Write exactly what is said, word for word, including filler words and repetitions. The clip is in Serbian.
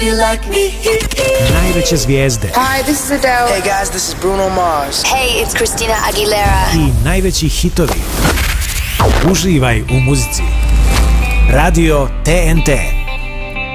Najveće zvijezde. Hi, this is Adele. Hey guys, this is Bruno Mars. Hey, it's Christina Aguilera. I najveći hitovi. Uživaj u muzici. Radio T N T.